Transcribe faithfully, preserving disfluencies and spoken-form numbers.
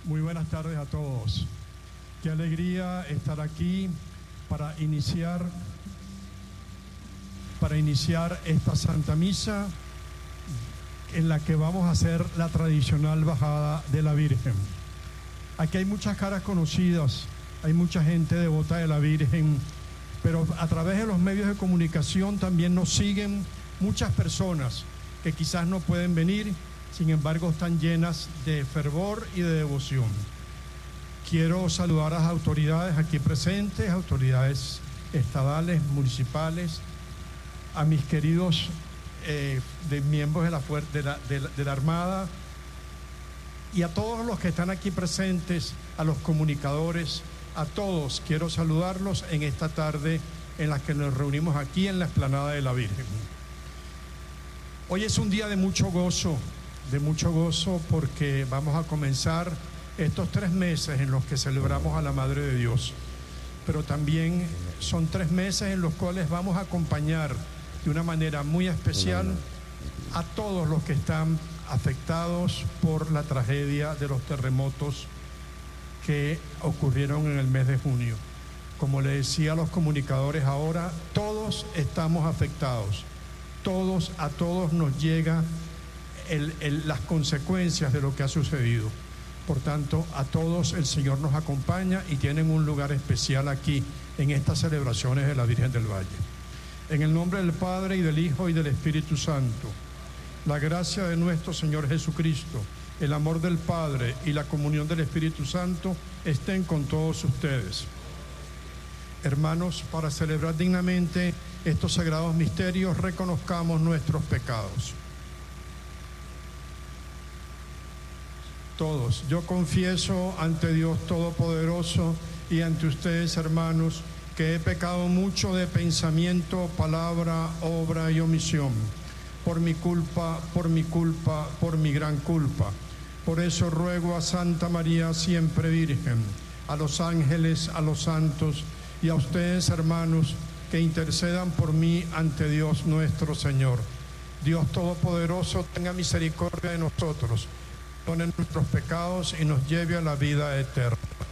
Muy buenas tardes a todos. Qué alegría estar aquí para iniciar, para iniciar esta Santa Misa en la que vamos a hacer la tradicional bajada de la Virgen. Aquí hay muchas caras conocidas, hay mucha gente devota de la Virgen, pero a través de los medios de comunicación también nos siguen muchas personas que quizás no pueden venir, sin embargo están llenas de fervor y de devoción. Quiero saludar a las autoridades aquí presentes, autoridades estadales, municipales, a mis queridos eh, de miembros de la, de, la, de, la, de la Armada y a todos los que están aquí presentes, a los comunicadores, a todos quiero saludarlos en esta tarde en la que nos reunimos aquí en la explanada de la Virgen. Hoy es un día de mucho gozo, de mucho gozo porque vamos a comenzar estos tres meses en los que celebramos a la Madre de Dios, pero también son tres meses en los cuales vamos a acompañar de una manera muy especial a todos los que están afectados por la tragedia de los terremotos que ocurrieron en el mes de junio. Como le decía a los comunicadores ahora, todos estamos afectados, todos, a todos nos llega el, el, las consecuencias de lo que ha sucedido. Por tanto, a todos el Señor nos acompaña y tienen un lugar especial aquí en estas celebraciones de la Virgen del Valle. En el nombre del Padre y del Hijo y del Espíritu Santo, la gracia de nuestro Señor Jesucristo, el amor del Padre y la comunión del Espíritu Santo estén con todos ustedes. Hermanos, para celebrar dignamente estos sagrados misterios, reconozcamos nuestros pecados. Todos, yo confieso ante Dios Todopoderoso y ante ustedes, hermanos, que he pecado mucho de pensamiento, palabra, obra y omisión, por mi culpa, por mi culpa, por mi gran culpa. Por eso ruego a Santa María, siempre Virgen, a los ángeles, a los santos y a ustedes, hermanos, que intercedan por mí ante Dios nuestro Señor. Dios Todopoderoso, tenga misericordia de nosotros, perdone nuestros pecados y nos lleve a la vida eterna.